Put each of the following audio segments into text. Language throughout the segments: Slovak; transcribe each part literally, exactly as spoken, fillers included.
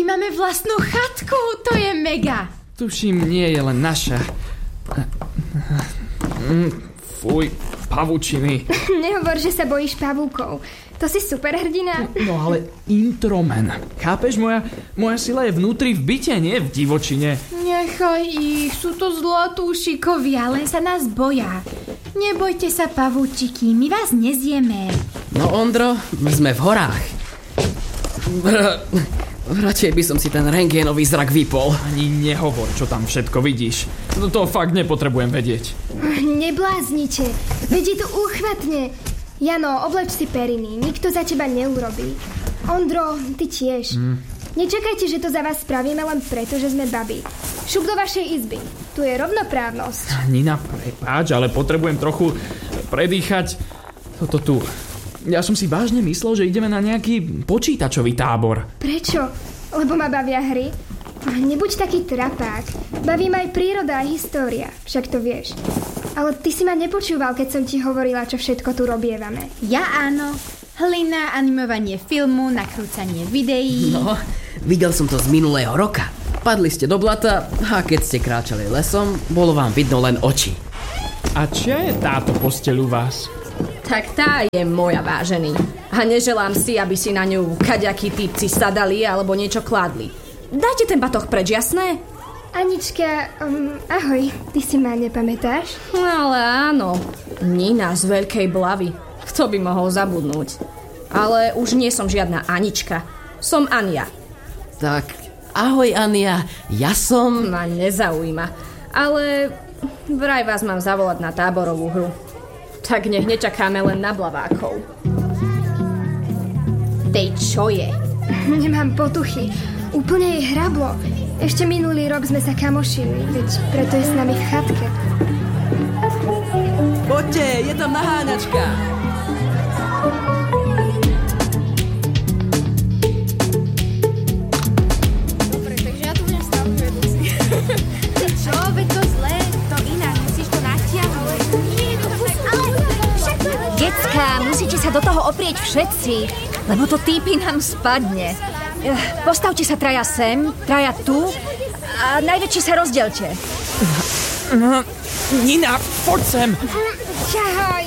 máme vlastnú chatku, to je mega. Tuším, nie je len naša. Fuj, pavučiny. Nehovor, že sa bojíš pavúkov. To si super hrdina. No, no ale introman. Chápeš, moja, moja sila je vnútri v byte, nie v divočine. Nechaj ich, sú to zlatúšikovia, len sa nás boja. Nebojte sa, pavúčiky, my vás nezieme. No, Ondro, sme v horách. Radšej by som si ten rentgénový zrak vypol. Ani nehovor, čo tam všetko vidíš. To, to fakt nepotrebujem vedieť. Nebláznite, veď je to úchvatne. Jano, obleč si periny, nikto za teba neurobí. Ondro, ty tiež. Mm. Nečakajte, že to za vás spravíme len preto, že sme babi. Šup do vašej izby, tu je rovnoprávnosť. Nina, prepáč, ale potrebujem trochu predýchať toto tu. Ja som si vážne myslel, že ideme na nejaký počítačový tábor. Prečo? Lebo ma bavia hry? Nebuď taký trapák. Baví ma aj príroda a história, však to vieš. Ale ty si ma nepočúval, keď som ti hovorila, čo všetko tu robievame. Ja áno. Hlina, animovanie filmu, nakrúcanie videí. No, videl som to z minulého roka. Padli ste do blata a keď ste kráčali lesom, bolo vám vidno len oči. A čia je táto posteľ u vás? Tak tá je moja, vážený. A neželám si, aby si na ňu kaďakí typci sadali alebo niečo kladli. Dajte ten batoh preč, jasné? Anička, um, ahoj, ty si ma nepamätáš? Ale áno, Nina z Veľkej Blavy. Kto by mohol zabudnúť? Ale už nie som žiadna Anička. Som Ania. Tak, ahoj Ania, ja som... Ma nezaujíma. Ale vraj vás mám zavolať na táborovú hru. Tak nech nečakáme len na blavákov. Tej čo je? Nemám potuchy. Úplne jej hrablo. Ešte minulý rok sme sa kamošili, veď preto je s nami v chatke. Poďte, je tam naháňačka. Dobre, takže ja tu budem stále vedúci. Čo? Veď to zlé, to inak, musíš to natiahnuť. Decká, musíte sa do toho oprieť všetci, lebo to týpy nám spadne. Postavte sa traja sem, traja tu a najväčší sa rozdelte. Nina, poď sem. Ťahaj.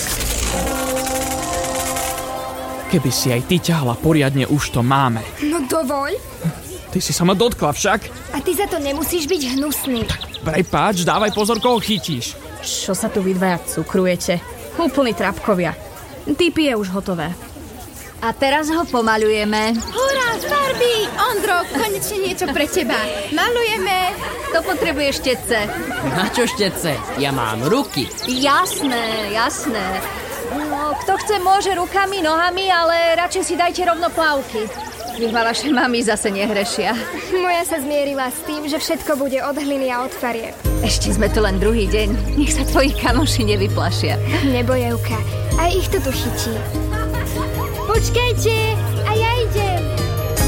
Keby si aj ty ťahla poriadne, už to máme. No dovoľ. Ty si sa ma dotkla však. A ty za to nemusíš byť hnusný. Prepáč, dávaj pozor, koho chytíš. Čo sa tu vy dvaja cukrujete? Úplný trapkovia. Typy je už hotové. A teraz ho pomaľujeme. Hurá, farby! Ondro, konečne niečo pre teba. Malujeme. To potrebuje štetce. Na čo štetce? Ja mám ruky. Jasné, jasné. No, kto chce, môže rukami, nohami, ale radšej si dajte rovno plavky. Nech ma vaše mami zase nehrešia. Moja sa zmierila s tým, že všetko bude od hliny a od farieb. Ešte sme tu len druhý deň. Nech sa tvoji kamoši nevyplašia. Neboj, Evka, aj ich to tu chytí. Počkajte!